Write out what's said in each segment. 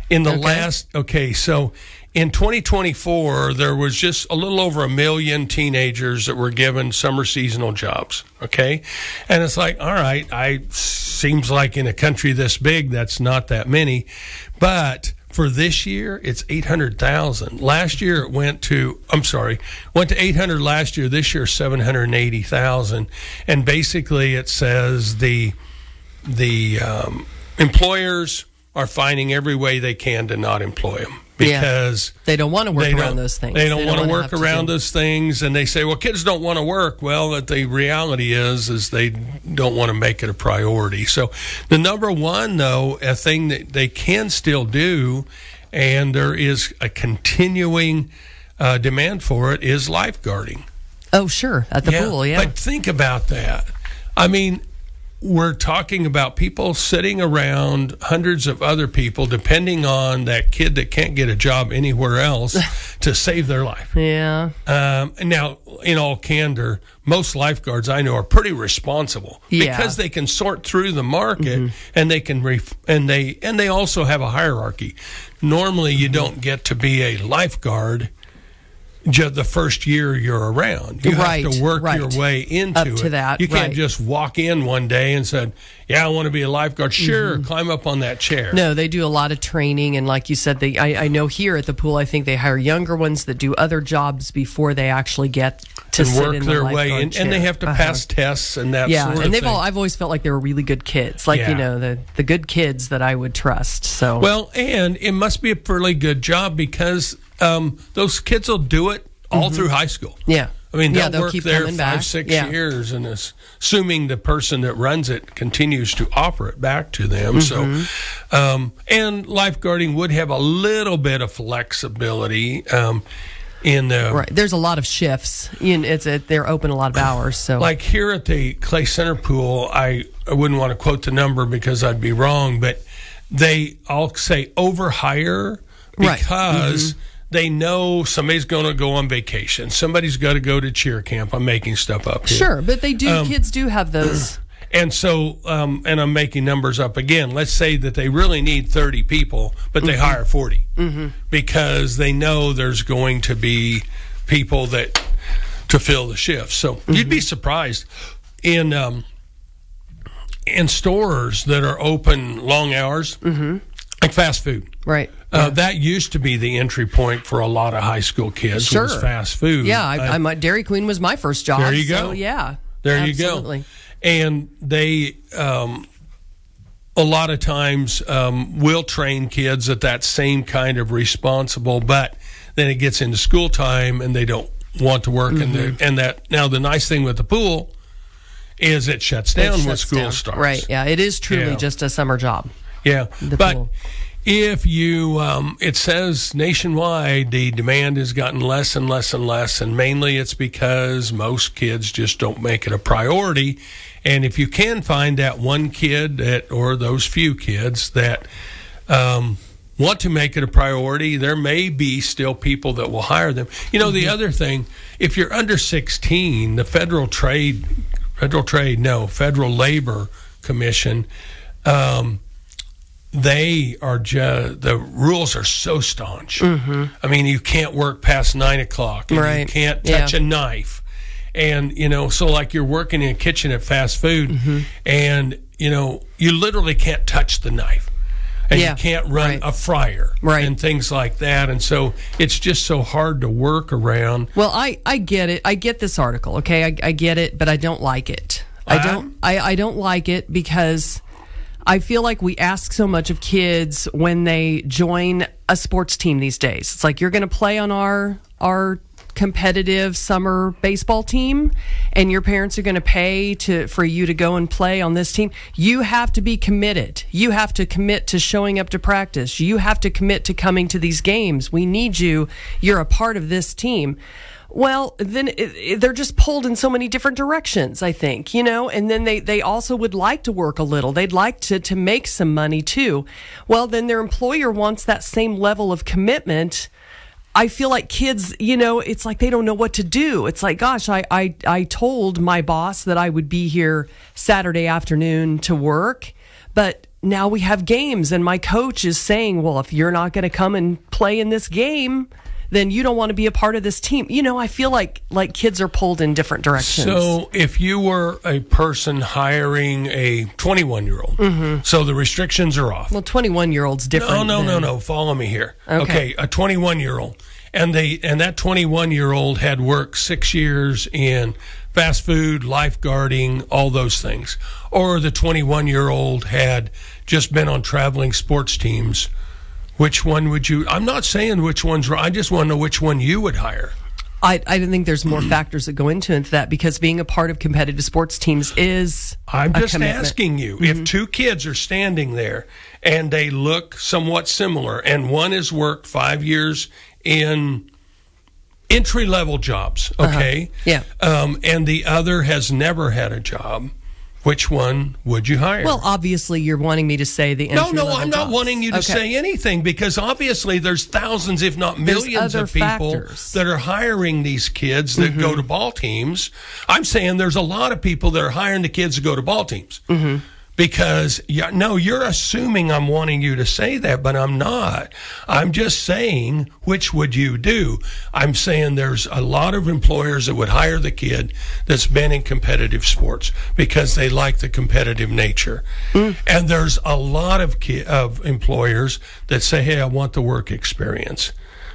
In the so in 2024, there was just a little over 1 million teenagers that were given summer seasonal jobs, okay? And it's like, all right, seems like in a country this big, that's not that many. But for this year, it's 800,000. Last year, it went to 800 last year. This year, 780,000. And basically, it says the employers are finding every way they can to not employ them because they don't want to work around those things. They don't want to work around those things, and they say, well, kids don't want to work. Well, the reality is they don't want to make it a priority. So the number one, though, a thing that they can still do, and there is a continuing demand for it, is lifeguarding. Oh, sure, at the pool, yeah. But think about that. I mean, we're talking about people sitting around hundreds of other people, depending on that kid that can't get a job anywhere else to save their life. Yeah. Now, in all candor, most lifeguards I know are pretty responsible because they can sort through the market and they can and they also have a hierarchy. Normally, you don't get to be a lifeguard the first year you're around. You have to work your way into up to that. You can't just walk in one day and say, yeah, I want to be a lifeguard. Sure, climb up on that chair. No, they do a lot of training. And like you said, I know here at the pool, I think they hire younger ones that do other jobs before they actually get to sit work in their the way in. chair. And they have to pass tests and that sort of thing. I've always felt like they were really good kids. Like, the good kids that I would trust. So well, and it must be a fairly good job because those kids will do it all through high school. Yeah. I mean, they'll work keep there back. 5-6 years, and assuming the person that runs it continues to offer it back to them. So, and lifeguarding would have a little bit of flexibility There's a lot of shifts. They're open a lot of hours. So, like here at the Clay Center pool, I wouldn't want to quote the number because I'd be wrong, but I'll say overhire because they know somebody's going to go on vacation. Somebody's got to go to cheer camp. I'm making stuff up here. Sure, but they do. Kids do have those. And so, and I'm making numbers up again. Let's say that they really need 30 people, but they hire 40 because they know there's going to be people to fill the shifts. So you'd be surprised in stores that are open long hours, like fast food. Right. That used to be the entry point for a lot of high school kids. Was fast food. Yeah, Dairy Queen was my first job. There you go. So, yeah. There absolutely. You go. And they, a lot of times, will train kids at that same kind of responsible, but then it gets into school time and they don't want to work. And that now the nice thing with the pool is it shuts down when school starts. Right. Yeah. It is truly just a summer job. Yeah. The pool. If you, it says nationwide, the demand has gotten less and less and less, and mainly it's because most kids just don't make it a priority. And if you can find that one kid or those few kids that want to make it a priority, there may be still people that will hire them. The other thing, if you're under 16, the Federal Labor Commission, the rules are so staunch. I mean, you can't work past 9 o'clock. And you can't touch a knife. And, so like you're working in a kitchen at fast food and, you literally can't touch the knife. And you can't run a fryer and things like that. And so it's just so hard to work around. Well, I get it. I get this article, okay? I get it, but I don't like it. I don't like it because I feel like we ask so much of kids when they join a sports team these days. It's like, you're going to play on our competitive summer baseball team and your parents are going to pay for you to go and play on this team. You have to be committed. You have to commit to showing up to practice. You have to commit to coming to these games. We need you. You're a part of this team. Well, then they're just pulled in so many different directions, I think, and then they also would like to work a little. They'd like to make some money too. Well, then their employer wants that same level of commitment. I feel like kids, it's like they don't know what to do. It's like, gosh, I told my boss that I would be here Saturday afternoon to work, but now we have games, and my coach is saying, well, if you're not going to come and play in this game, then you don't want to be a part of this team. I feel like kids are pulled in different directions. So if you were a person hiring a 21-year-old, so the restrictions are off. Well, 21-year-old's different. No. Follow me here. Okay, a 21-year-old. And that 21-year-old had worked 6 years in fast food, lifeguarding, all those things. Or the 21-year-old had just been on traveling sports teams. Which one would you? I'm not saying which one's right. I just want to know which one you would hire. I think there's more factors that go into that, because being a part of competitive sports teams is I'm just a commitment. asking you, if two kids are standing there and they look somewhat similar, and one has worked 5 years in entry-level jobs, okay? Yeah. And the other has never had a job, which one would you hire? Well, obviously, you're wanting me to say the entry-level No, I'm not jobs. wanting you to say anything, because obviously there's thousands, if not millions, of people that are hiring these kids that go to ball teams. I'm saying there's a lot of people that are hiring the kids to go to ball teams. Because, you're assuming I'm wanting you to say that, but I'm not. I'm just saying, which would you do? I'm saying there's a lot of employers that would hire the kid that's been in competitive sports because they like the competitive nature. And there's a lot of employers that say, hey, I want the work experience,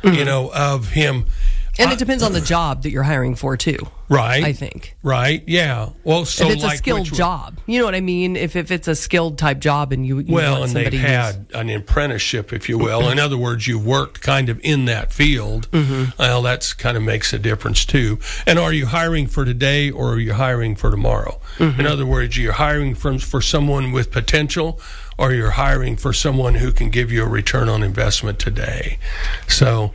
of him. And it depends on the job that you're hiring for, too. Right. I think. Right, yeah. Well, so if it's a skilled job. You know what I mean? If it's a skilled type job and you want somebody they've had an apprenticeship, if you will. In other words, you worked kind of in that field. Well, that's kind of makes a difference, too. And are you hiring for today, or are you hiring for tomorrow? In other words, you're hiring for someone with potential, or you're hiring for someone who can give you a return on investment today. So...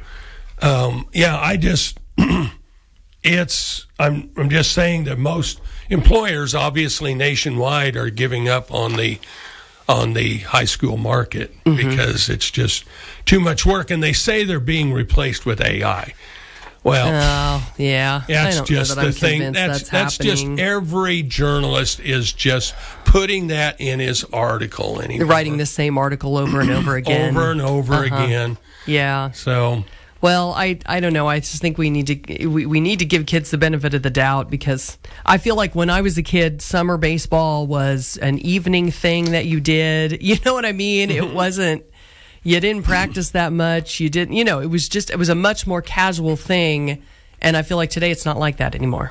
I'm just saying that most employers, obviously nationwide, are giving up on the high school market because it's just too much work, and they say they're being replaced with AI. Well, that's just the thing. That's just every journalist is just putting that in his article anymore. Writing the same article over and over again. Over and over again. Yeah. So... Well, I don't know. I just think we need to give kids the benefit of the doubt, because I feel like when I was a kid, summer baseball was an evening thing that you did. You know what I mean? It wasn't. You didn't practice that much. You didn't. It was a much more casual thing, and I feel like today it's not like that anymore.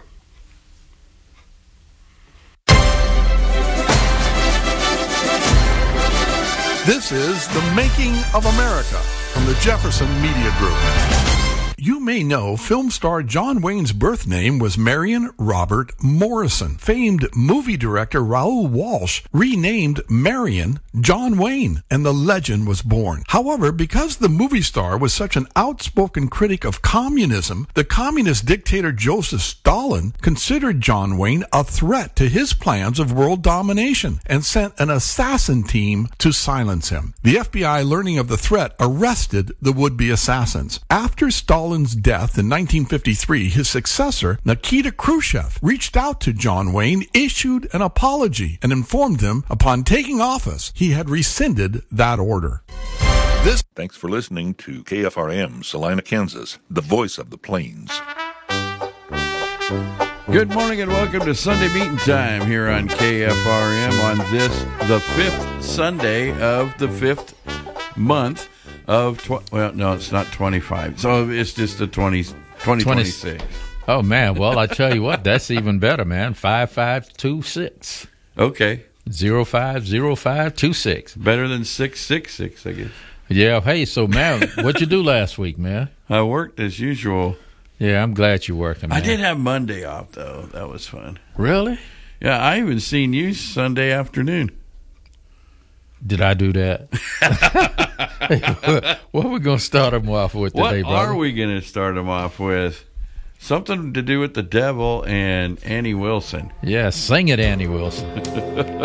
This is The Making of America from the Jefferson Media Group. You may know film star John Wayne's birth name was Marion Robert Morrison. Famed movie director Raoul Walsh renamed Marion John Wayne, and the legend was born. However, because the movie star was such an outspoken critic of communism, the communist dictator Joseph Stalin considered John Wayne a threat to his plans of world domination and sent an assassin team to silence him. The FBI, learning of the threat, arrested the would-be assassins. After Stalin's death in 1953, his successor, Nikita Khrushchev, reached out to John Wayne, issued an apology, and informed him upon taking office he had rescinded that order. Thanks for listening to KFRM, Salina, Kansas, the voice of the plains. Good morning and welcome to Sunday Meeting Time here on KFRM on this, the 5th Sunday of the 5th month of, it's not 25, so it's just the 2026. Oh, man, well, I tell you what, that's even better, man, 5526. Okay. 050526. Better than 666, I guess. Yeah, hey, so, man, what'd you do last week, man? I worked as usual. Yeah, I'm glad you're working, man. I did have Monday off, though. That was fun. Really? Yeah, I even seen you Sunday afternoon. Did I do that? What are we going to start them off with today, brother? What are we going to start them off with? Something to do with the devil and Annie Wilson. Yeah, sing it, Annie Wilson.